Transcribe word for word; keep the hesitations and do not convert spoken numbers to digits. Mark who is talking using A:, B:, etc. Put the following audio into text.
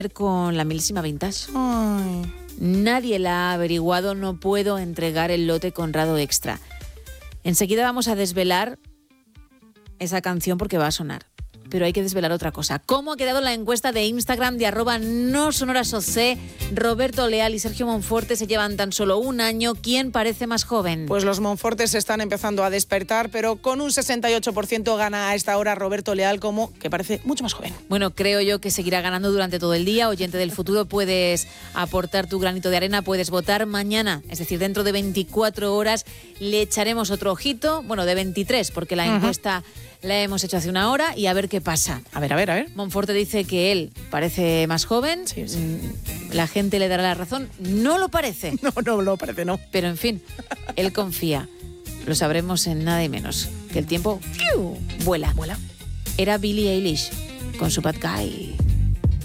A: con la milésima vintage.
B: Ay.
A: Nadie la ha averiguado, no puedo entregar el lote Conrado Extra. Enseguida vamos a desvelar esa canción porque va a sonar. Pero hay que desvelar otra cosa. ¿Cómo ha quedado la encuesta de Instagram de arroba no sonorasoc? Roberto Leal y Sergio Monforte se llevan tan solo un año. ¿Quién parece más joven?
B: Pues los Monfortes están empezando a despertar, pero con un sesenta y ocho por ciento gana a esta hora Roberto Leal, como que parece mucho más joven.
A: Bueno, creo yo que seguirá ganando durante todo el día. Oyente del futuro, puedes aportar tu granito de arena, puedes votar mañana. Es decir, dentro de veinticuatro horas le echaremos otro ojito. Bueno, de veintitrés, porque la uh-huh. encuesta la hemos hecho hace una hora y a ver qué pasa.
B: A ver, a ver, a ver.
A: Monforte dice que él parece más joven.
B: Sí, sí.
A: La gente le dará la razón. No lo parece.
B: No, no lo parece, no.
A: Pero en fin, él confía. Lo sabremos en nada y menos. Que el tiempo ¡fiu! vuela.
B: Vuela.
A: Era Billie Eilish con su Bad Guy.